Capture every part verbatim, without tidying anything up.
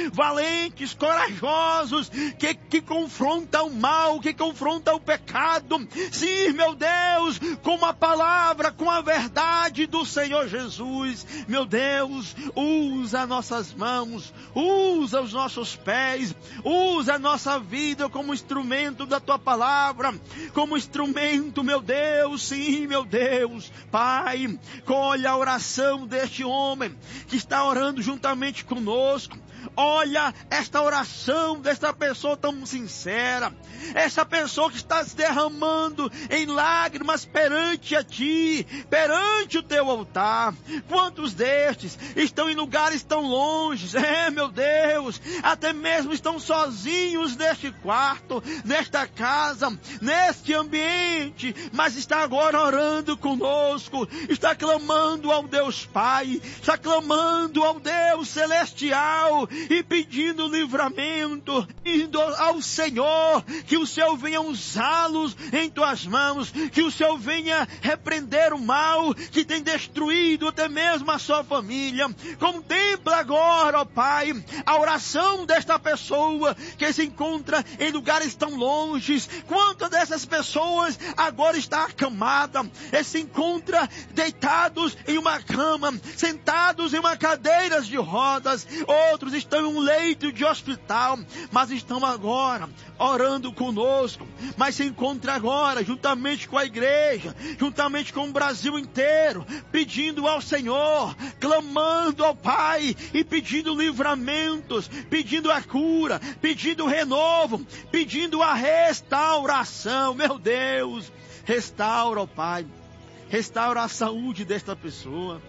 valentes, corajosos, que, que confrontam o mal, que confrontam o pecado. Sim, meu Deus, com a palavra, com a verdade do Senhor Jesus. Meu Deus, usa nossas mãos, usa os nossos pés, usa a nossa vida como instrumento da tua palavra, como instrumento, meu Deus, sim, meu Deus. Pai, olha a oração deste homem que está orando juntamente conosco. Olha esta oração desta pessoa tão sincera, essa pessoa que está se derramando em lágrimas perante a Ti, perante o Teu altar. Quantos destes estão em lugares tão longes, é, meu Deus, até mesmo estão sozinhos neste quarto, nesta casa, neste ambiente, mas está agora orando conosco, está clamando ao Deus Pai, está clamando ao Deus Celestial, e pedindo livramento, indo ao Senhor, que o Senhor venha usá-los em tuas mãos, que o Senhor venha repreender o mal que tem destruído até mesmo a sua família. Contempla agora, ó Pai, a oração desta pessoa que se encontra em lugares tão longes. Quantas dessas pessoas agora está acamada, e se encontra deitados em uma cama, sentados em uma cadeira de rodas, outros estão em um leito de hospital, mas estão agora orando conosco, mas se encontra agora juntamente com a igreja, juntamente com o Brasil inteiro, pedindo ao Senhor, clamando ao Pai e pedindo livramentos, pedindo a cura, pedindo o renovo, pedindo a restauração. Meu Deus, restaura, ó Pai, restaura a saúde desta pessoa.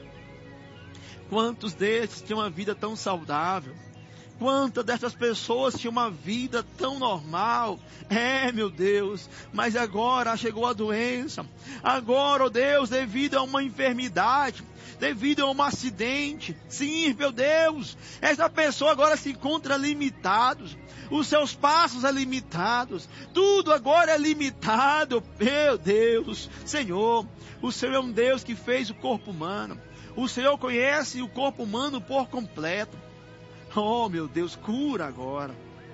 Quantos destes tinham uma vida tão saudável? Quantas dessas pessoas tinham uma vida tão normal? É, meu Deus, mas agora chegou a doença. Agora, ó Deus, devido a uma enfermidade, devido a um acidente. Sim, meu Deus, essa pessoa agora se encontra limitados. Os seus passos são limitados. Tudo agora é limitado. Meu Deus, Senhor, o Senhor é um Deus que fez o corpo humano. O Senhor conhece o corpo humano por completo. Oh, meu Deus, cura agora.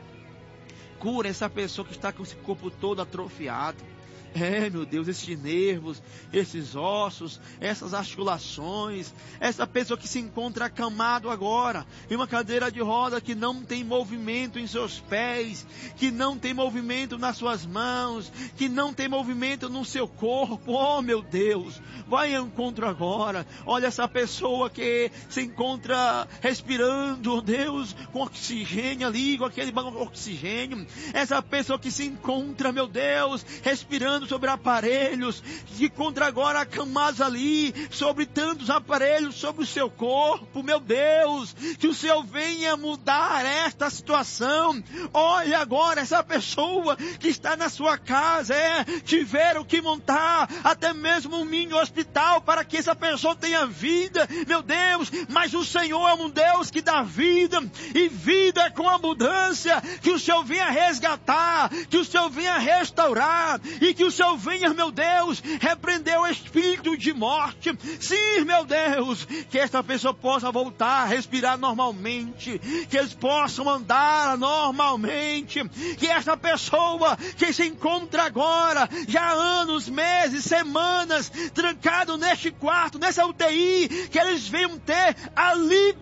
Cura essa pessoa que está com esse corpo todo atrofiado. É, meu Deus, esses nervos, esses ossos, essas articulações, essa pessoa que se encontra acamado agora, em uma cadeira de roda, que não tem movimento em seus pés, que não tem movimento nas suas mãos, que não tem movimento no seu corpo. Oh, meu Deus, vai ao encontro agora. Olha essa pessoa que se encontra respirando, oh Deus, com oxigênio ali, com aquele oxigênio. Essa pessoa que se encontra, meu Deus, respirando sobre aparelhos, que encontra agora acamados ali, sobre tantos aparelhos, sobre o seu corpo. Meu Deus, que o Senhor venha mudar esta situação. Olha agora essa pessoa que está na sua casa, é, tiveram que montar até mesmo um mini hospital para que essa pessoa tenha vida. Meu Deus, mas o Senhor é um Deus que dá vida, e vida com abundância. Que o Senhor venha resgatar, que o Senhor venha restaurar, e que o Senhor venha, meu Deus, repreender o espírito de morte. Sim, meu Deus, que esta pessoa possa voltar a respirar normalmente, que eles possam andar normalmente, que esta pessoa que se encontra agora, já há anos, meses, semanas, trancado neste quarto, nessa U T I, que eles venham ter a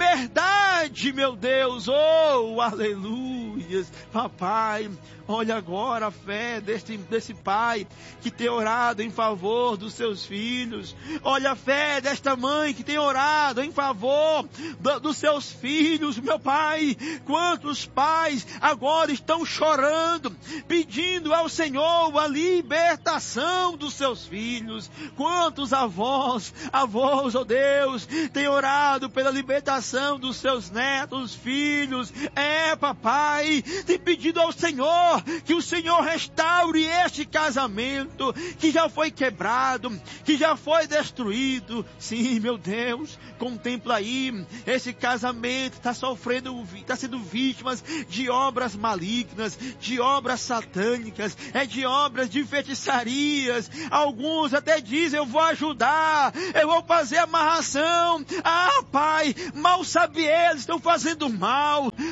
liberdade, meu Deus. Oh, aleluias, papai. Olha agora a fé desse, desse pai que tem orado em favor dos seus filhos. Olha a fé desta mãe que tem orado em favor do, dos seus filhos, meu Pai. Quantos pais agora estão chorando, pedindo ao Senhor a libertação dos seus filhos. Quantos avós, avós, oh Deus, têm orado pela libertação dos seus netos, filhos. É, papai, tem pedido ao Senhor que o Senhor restaure este casamento que já foi quebrado, que já foi destruído. Sim, meu Deus, contempla aí, esse casamento está sofrendo, está sendo vítima de obras malignas, de obras satânicas, é de obras de feitiçarias. Alguns até dizem, eu vou ajudar, eu vou fazer amarração. Ah, Pai, mal sabe eles, estão fazendo mal.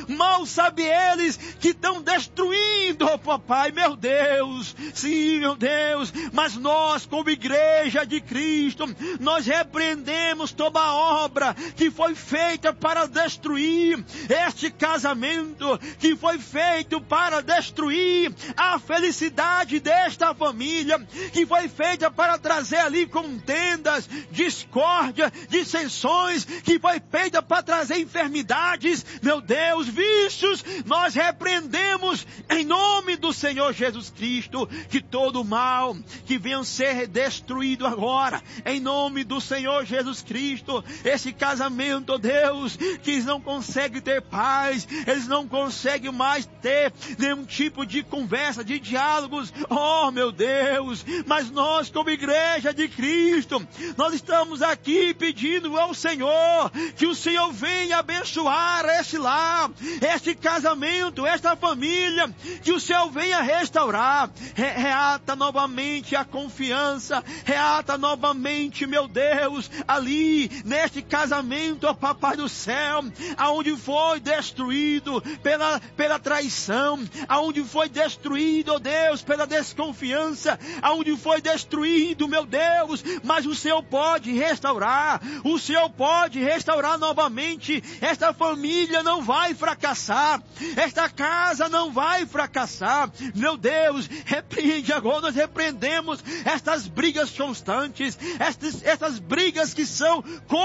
Mal sabe eles que estão destruindo, oh papai, meu Deus, sim, meu Deus, mas nós, como igreja de Cristo, nós repreendemos toda a obra que foi feita para destruir este casamento, que foi feito para destruir a felicidade desta família, que foi feita para trazer ali contendas, discórdia, dissensões, que foi feita para trazer enfermidades, meu Deus, vícios. Nós repreendemos em nome do Senhor Jesus Cristo que todo mal que venha ser destruído agora, em nome do Senhor Jesus Cristo. Esse casamento, Deus, que eles não conseguem ter paz, eles não conseguem mais ter nenhum tipo de conversa, de diálogos, oh meu Deus, mas nós como igreja de Cristo, nós estamos aqui pedindo ao Senhor que o Senhor venha abençoar esse lar, este casamento, esta família, que o Senhor venha restaurar, Re reata novamente a confiança, reata novamente, meu Deus, ali neste casamento, ó papai do céu, aonde foi destruído pela, pela traição, aonde foi destruído, ó Deus, pela desconfiança, aonde foi destruído, meu Deus, mas o Senhor pode restaurar, o Senhor pode restaurar novamente. Esta família não vai fracassar, esta casa não vai fracassar, meu Deus, repreende agora, nós repreendemos estas brigas constantes, estas, estas brigas que são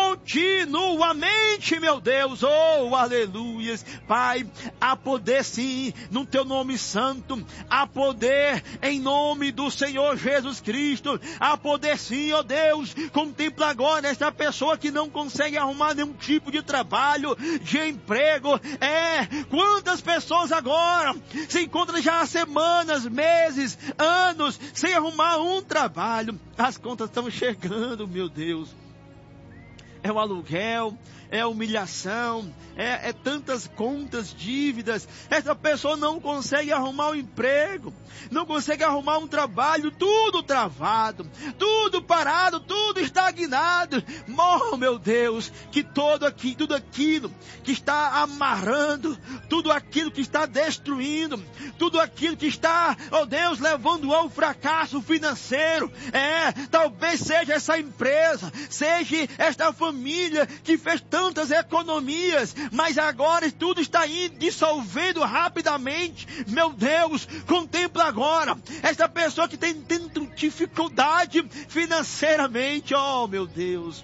continuamente, meu Deus, oh, aleluias, Pai, há poder sim, no teu nome santo, há poder em nome do Senhor Jesus Cristo, há poder sim, ó Deus, contempla agora esta pessoa que não consegue arrumar nenhum tipo de trabalho, de emprego, é, quantas pessoas agora se encontram já há semanas, meses, anos, sem arrumar um trabalho, as contas estão chegando, meu Deus, é o aluguel, é humilhação, é, é tantas contas, dívidas, essa pessoa não consegue arrumar um emprego, não consegue arrumar um trabalho, tudo travado, tudo parado, tudo estagnado. Oh, meu Deus, que todo aqui, tudo aquilo que está amarrando, tudo aquilo que está destruindo, tudo aquilo que está, oh Deus, levando ao fracasso financeiro, é, talvez seja essa empresa, seja esta família que fez tantas economias, mas agora tudo está indo dissolvendo rapidamente. Meu Deus, contempla agora esta pessoa que tem tendo dificuldade financeiramente. Oh, meu Deus,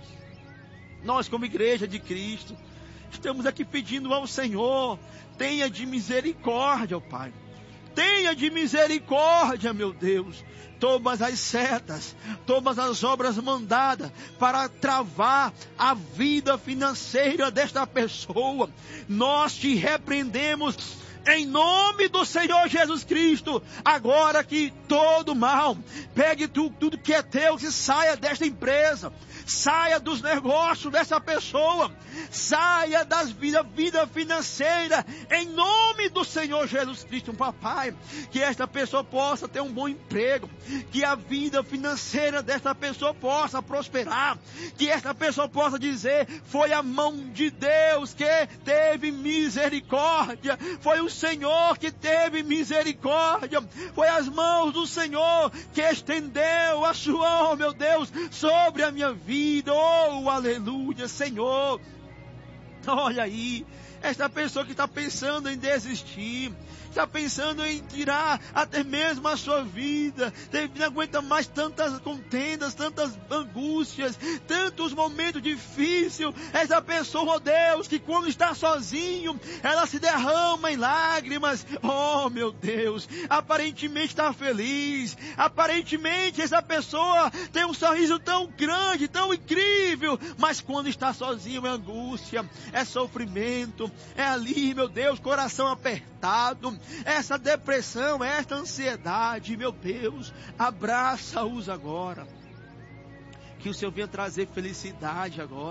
nós como igreja de Cristo estamos aqui pedindo ao Senhor, tenha de misericórdia, ó Pai, tenha de misericórdia, meu Deus. Todas as setas, todas as obras mandadas para travar a vida financeira desta pessoa, nós te repreendemos em nome do Senhor Jesus Cristo. Agora que todo mal, pegue tu, tudo que é teu, que saia desta empresa, saia dos negócios dessa pessoa, saia das vida, vida financeira, em nome do Senhor Jesus Cristo, papai, que esta pessoa possa ter um bom emprego, que a vida financeira desta pessoa possa prosperar, que esta pessoa possa dizer, foi a mão de Deus que teve misericórdia, foi o Senhor que teve misericórdia, foi as mãos do Senhor que estendeu a sua, oh meu Deus, sobre a minha vida, oh aleluia, Senhor. Olha aí, esta pessoa que está pensando em desistir, está pensando em tirar até mesmo a sua vida, não aguenta mais tantas contendas, tantas angústias, tantos momentos difíceis. Essa pessoa, oh Deus, que quando está sozinho, ela se derrama em lágrimas. Oh meu Deus, aparentemente está feliz, aparentemente essa pessoa tem um sorriso tão grande, tão incrível, mas quando está sozinho é angústia, é sofrimento, é ali, meu Deus, coração apertado, essa depressão, esta ansiedade, meu Deus, abraça-os agora, que o Senhor venha trazer felicidade agora,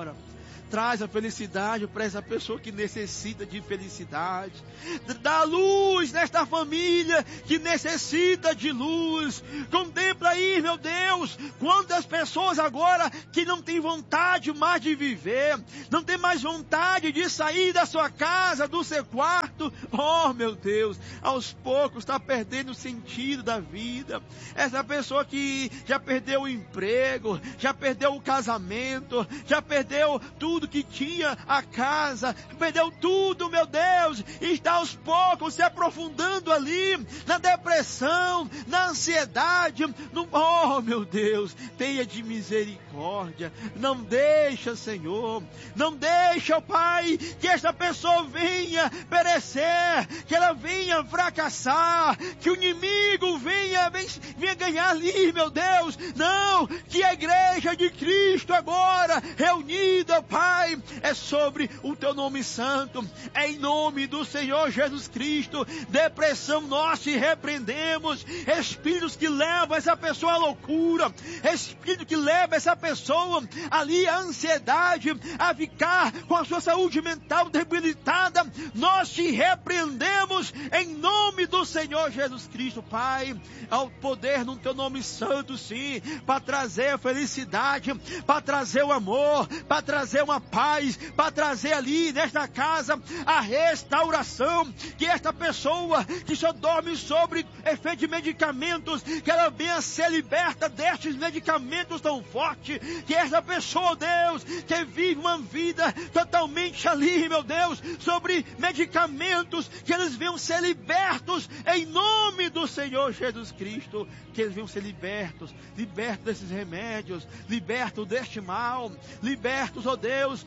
Traz a felicidade para essa pessoa que necessita de felicidade. Dá luz nesta família que necessita de luz. Contempla aí, meu Deus, quantas pessoas agora que não têm vontade mais de viver, não tem mais vontade de sair da sua casa, do seu quarto. Oh, meu Deus, aos poucos está perdendo o sentido da vida. Essa pessoa que já perdeu o emprego, já perdeu o casamento, já perdeu tudo que tinha, a casa, perdeu tudo, meu Deus, e está aos poucos se aprofundando ali na depressão, na ansiedade, no... oh, meu Deus, tenha de misericórdia, não deixa, Senhor, não deixa, oh, Pai, que esta pessoa venha perecer, que ela venha fracassar, que o inimigo venha, venha ganhar ali, meu Deus. Não, que a igreja de Cristo agora, reunida, Pai, é sobre o teu nome santo, é em nome do Senhor Jesus Cristo. Depressão nós te repreendemos, espíritos que levam essa pessoa à loucura, espírito que leva essa pessoa ali à ansiedade, a ficar com a sua saúde mental debilitada, nós te repreendemos em nome do Senhor Jesus Cristo, Pai. Ao poder no teu nome santo, sim, para trazer a felicidade, para trazer o amor, para trazer uma paz, para trazer ali nesta casa a restauração, que esta pessoa que só dorme sobre efeito de medicamentos, que ela venha ser liberta destes medicamentos tão fortes, que esta pessoa, Deus, que vive uma vida totalmente ali, meu Deus, sobre medicamentos, que eles venham ser libertos em nome do Senhor Jesus Cristo, que eles venham ser libertos, libertos desses remédios, libertos deste mal, libertos, ó Deus,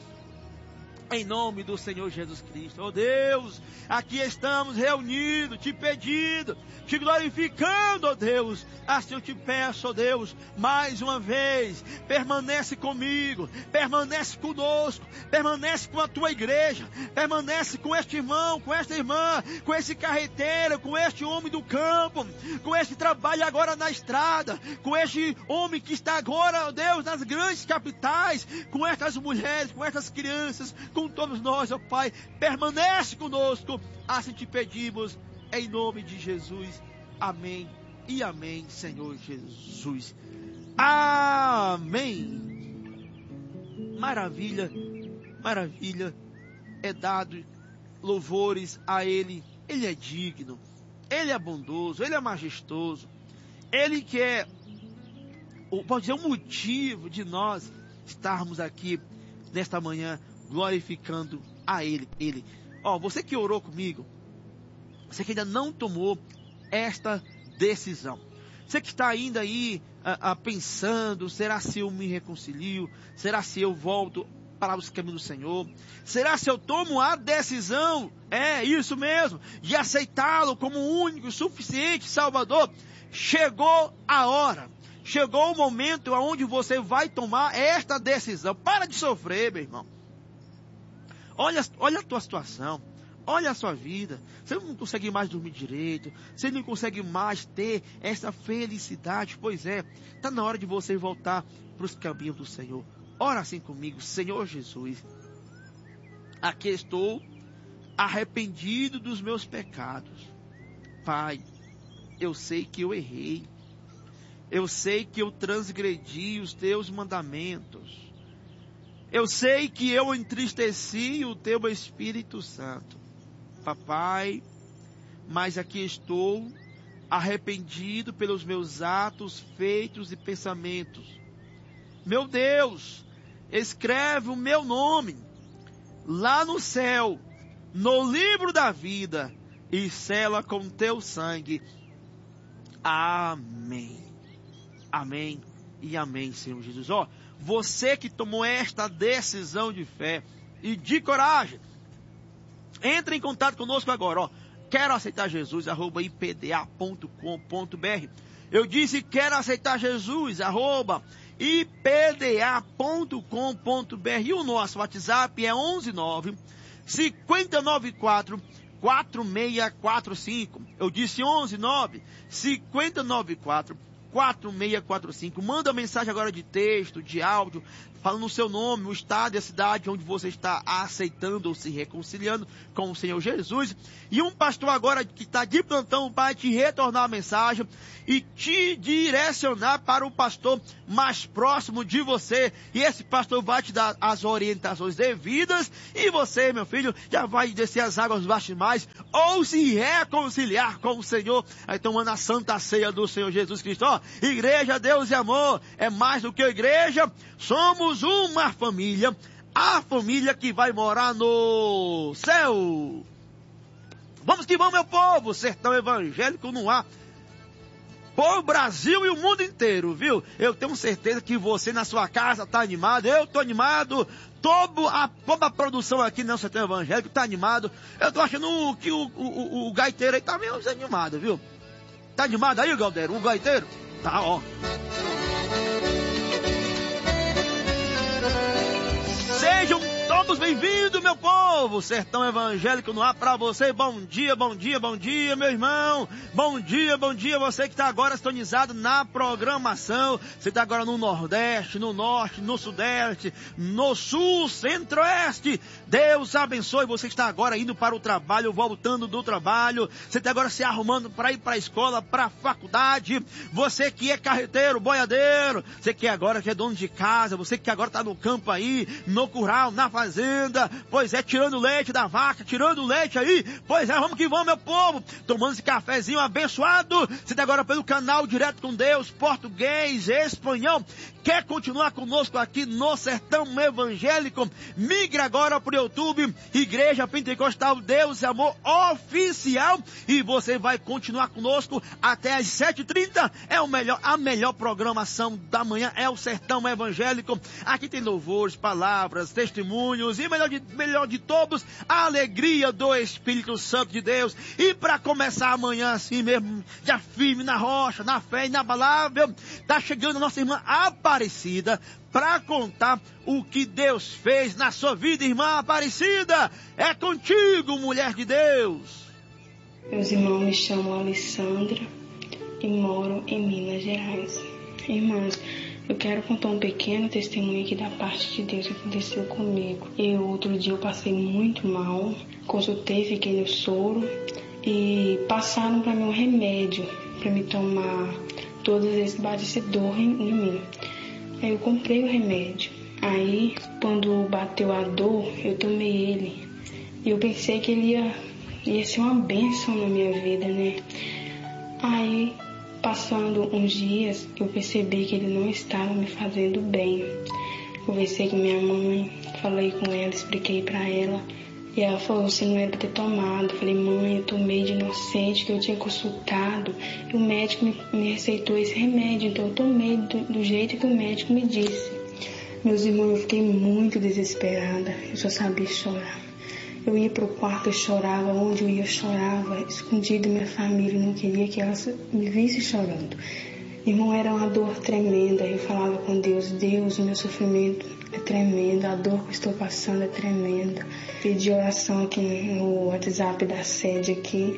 em nome do Senhor Jesus Cristo. Oh Deus, aqui estamos reunidos, te pedindo, te glorificando, oh Deus. Assim eu te peço, oh Deus, mais uma vez, permanece comigo, permanece conosco, permanece com a tua igreja, permanece com este irmão, com esta irmã, com esse carreteiro, com este homem do campo, com este trabalho agora na estrada, com este homem que está agora, oh Deus, nas grandes capitais, com estas mulheres, com estas crianças, com todos nós, ó Pai, permanece conosco, assim te pedimos, em nome de Jesus, amém e amém, Senhor Jesus, amém. Maravilha, maravilha, é dado louvores a Ele, Ele é digno, Ele é bondoso, Ele é majestoso, Ele que é, pode dizer, o motivo de nós estarmos aqui nesta manhã, glorificando a Ele, Ele. Ó, você que orou comigo, você que ainda não tomou esta decisão, você que está ainda aí a, a, pensando, será se eu me reconcilio? Será se eu volto para os caminhos do Senhor? Será se eu tomo a decisão, é isso mesmo, de aceitá-lo como o único, suficiente Salvador? Chegou a hora, chegou o momento onde você vai tomar esta decisão. Para de sofrer, meu irmão. Olha, olha a tua situação, olha a sua vida, você não consegue mais dormir direito, você não consegue mais ter essa felicidade. Pois é, está na hora de você voltar para os caminhos do Senhor. Ora assim comigo: Senhor Jesus, aqui estou arrependido dos meus pecados. Pai, eu sei que eu errei, eu sei que eu transgredi os teus mandamentos, eu sei que eu entristeci o teu Espírito Santo, Papai, mas aqui estou arrependido pelos meus atos, feitos e pensamentos. Meu Deus, escreve o meu nome lá no céu, no livro da vida, e sela com teu sangue. Amém. Amém e amém, Senhor Jesus. Ó, você que tomou esta decisão de fé e de coragem, entre em contato conosco agora, ó. Quero aceitar Jesus, arroba i p d a ponto com ponto b r. Eu disse quero aceitar Jesus, arroba i p d a ponto com ponto b r. E o nosso WhatsApp é onze nove, cinco nove quatro, quatro seis quatro cinco. Eu disse onze nove, cinco nove quatro, quatro seis quatro cinco. Manda mensagem agora de texto, de áudio. falando o seu nome, o estado e a cidade onde você está aceitando ou se reconciliando com o Senhor Jesus. E um pastor agora que está de plantão vai te retornar a mensagem e te direcionar para o pastor mais próximo de você. E esse pastor vai te dar as orientações devidas e você, meu filho, já vai descer as águas baixas ou se reconciliar com o Senhor. Aí tomando a santa ceia do Senhor Jesus Cristo. Ó, igreja, Deus e amor, é mais do que igreja, somos uma família, a família que vai morar no céu. Vamos que vamos, meu povo, sertão evangélico no ar, por Brasil e o mundo inteiro, viu? Eu tenho certeza que você na sua casa está animado, eu estou animado, todo a, toda a produção aqui no sertão evangélico está animado. Eu estou achando que o, o, o, o gaiteiro aí está meio desanimado, viu? Tá animado aí, Galdeiro? O gaiteiro? Tá, ó. Sejam todos bem-vindos, meu povo! Sertão evangélico no ar pra você. Bom dia, bom dia, bom dia, meu irmão. Bom dia, bom dia, você que está agora sintonizado na programação. Você está agora no Nordeste, no Norte, no Sudeste, no Sul, Centro-Oeste. Deus abençoe você que está agora indo para o trabalho, voltando do trabalho. Você está agora se arrumando para ir para a escola, para a faculdade. Você que é carreteiro, boiadeiro. Você que agora que é dono de casa. Você que agora está no campo aí, no curral, na fazenda, pois é, tirando o leite da vaca, tirando o leite aí, pois é, vamos que vamos, meu povo, tomando esse cafezinho abençoado. Você tá agora pelo canal Direto com Deus, português, espanhol, quer continuar conosco aqui no Sertão Evangélico? Migre agora pro YouTube, Igreja Pentecostal Deus e Amor Oficial, e você vai continuar conosco até às sete e trinta, é o melhor, a melhor programação da manhã, é o Sertão Evangélico. Aqui tem louvores, palavras, testemunhos e melhor de, melhor de todos, a alegria do Espírito Santo de Deus. E para começar amanhã assim mesmo, já firme na rocha, na fé, inabalável, tá chegando a nossa irmã Aparecida para contar o que Deus fez na sua vida, irmã Aparecida. É contigo, mulher de Deus. Meus irmãos, me chamo Alessandra e moro em Minas Gerais. Irmãos, eu quero contar um pequeno testemunho aqui da parte de Deus que aconteceu comigo. Eu, outro dia, eu passei muito mal, consultei, fiquei no soro e passaram para mim um remédio para me tomar todas as vezes que batesse dor em, em mim. Aí eu comprei o remédio. Aí, quando bateu a dor, eu tomei ele. E eu pensei que ele ia, ia ser uma bênção na minha vida, né? Aí, passando uns dias, eu percebi que ele não estava me fazendo bem. Conversei com minha mãe, falei com ela, expliquei para ela. E ela falou, você não era para ter tomado. Eu falei, mãe, eu tomei de inocente, que eu tinha consultado. E o médico me, me receitou esse remédio, então eu tomei do, do jeito que o médico me disse. Meus irmãos, eu fiquei muito desesperada, eu só sabia chorar. Eu ia pro quarto, eu chorava, onde eu ia eu chorava, escondido da minha família, não queria que ela me visse chorando. Irmão, era uma dor tremenda, eu falava com Deus, Deus, o meu sofrimento é tremendo, a dor que eu estou passando é tremenda. Pedi oração aqui no WhatsApp da sede aqui,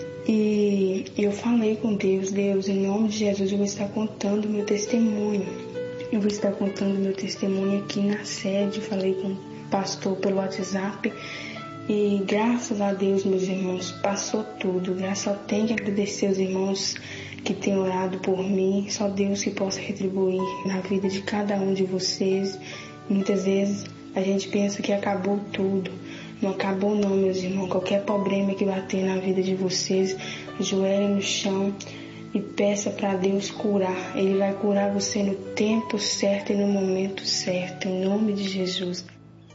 e eu falei com Deus, Deus, em nome de Jesus, eu vou estar contando o meu testemunho. Eu vou estar contando o meu testemunho aqui na sede, falei com o pastor pelo WhatsApp. E graças a Deus, meus irmãos, passou tudo. Graças a Deus, tenho que agradecer os irmãos que têm orado por mim. Só Deus que possa retribuir na vida de cada um de vocês. Muitas vezes a gente pensa que acabou tudo. Não acabou não, meus irmãos. Qualquer problema que bater na vida de vocês, ajoelhe no chão e peça para Deus curar. Ele vai curar você no tempo certo e no momento certo. Em nome de Jesus.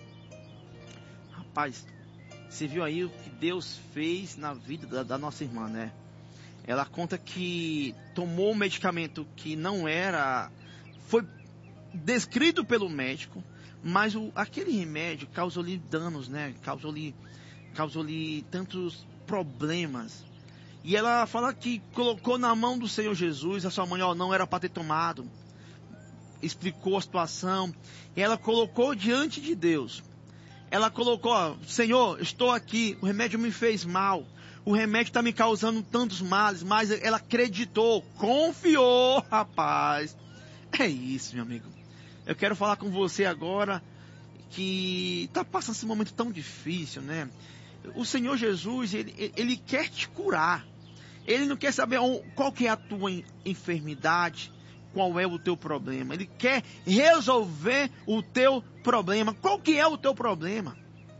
Rapaz, você viu aí o que Deus fez na vida da, da nossa irmã, né? Ela conta que tomou um medicamento que não era... Foi descrito pelo médico, mas o, aquele remédio causou-lhe danos, né? Causou-lhe causou-lhe tantos problemas. E ela fala que colocou na mão do Senhor Jesus, a sua mãe, ó, não era para ter tomado. Explicou a situação. E ela colocou diante de Deus. Ela colocou, ó, Senhor, estou aqui, o remédio me fez mal, o remédio está me causando tantos males, mas ela acreditou, confiou, rapaz. É isso, meu amigo. Eu quero falar com você agora que está passando esse momento tão difícil, né? O Senhor Jesus, ele, ele quer te curar. Ele não quer saber qual que é a tua enfermidade, qual é o teu problema. Ele quer resolver o teu problema. Qual que é o teu problema?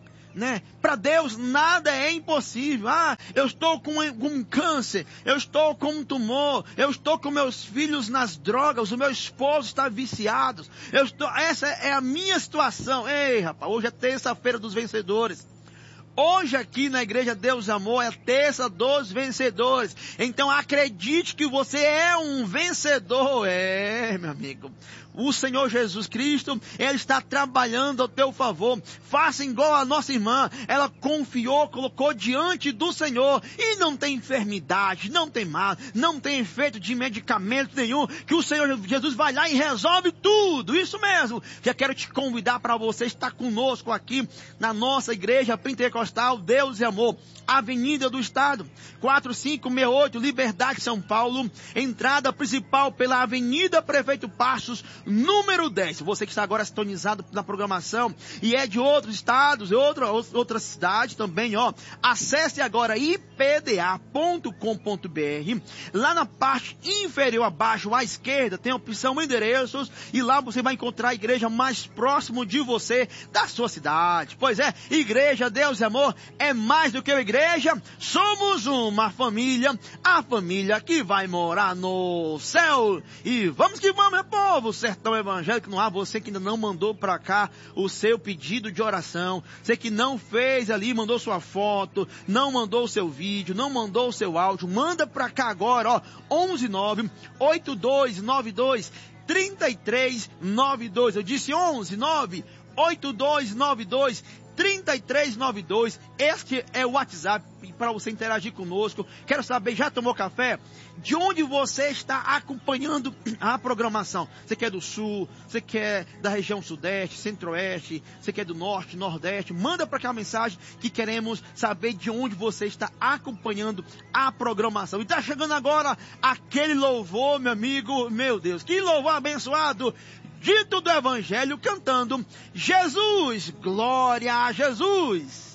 Né? Para Deus nada é impossível. Ah, eu estou com um câncer, eu estou com um tumor, eu estou com meus filhos nas drogas, o meu esposo está viciado. Eu estou, essa é a minha situação. Ei, rapaz, hoje é terça-feira dos vencedores. Hoje aqui na Igreja Deus Amor é a terça dos vencedores. Então acredite que você é um vencedor. É, meu amigo. O Senhor Jesus Cristo, Ele está trabalhando ao teu favor. Faça igual a nossa irmã. Ela confiou, colocou diante do Senhor. E não tem enfermidade, não tem mal, não tem efeito de medicamento nenhum. Que o Senhor Jesus vai lá e resolve tudo. Isso mesmo. Já quero te convidar para você estar conosco aqui na nossa Igreja Pentecostal Deus e Amor. Avenida do Estado, quatro cinco seis oito, Liberdade, São Paulo. Entrada principal pela Avenida Prefeito Passos, número dez. Você que está agora sintonizado na programação e é de outros estados, outra, outra cidade também, ó. Acesse agora i p d a ponto com ponto b r. Lá na parte inferior abaixo à esquerda tem a opção endereços e lá você vai encontrar a igreja mais próximo de você, da sua cidade. Pois é, Igreja Deus e Amor é mais do que uma igreja. Somos uma família, a família que vai morar no céu. E vamos que vamos, meu povo, sertão evangélico no ar. Você que ainda não mandou para cá o seu pedido de oração, você que não fez ali, mandou sua foto, não mandou o seu vídeo, não mandou o seu áudio, manda para cá agora, ó, onze nove oito dois nove dois três três nove dois. Eu disse onze nove oito dois nove dois três três nove dois. Este é o WhatsApp para você interagir conosco. Quero saber, já tomou café? De onde você está acompanhando a programação? Você quer do Sul? Você quer da região Sudeste, Centro-Oeste? Você quer do Norte, Nordeste? Manda para cá a mensagem que queremos saber de onde você está acompanhando a programação. E está chegando agora aquele louvor, meu amigo. Meu Deus, que louvor abençoado! Dito do Evangelho, cantando Jesus, glória a Jesus.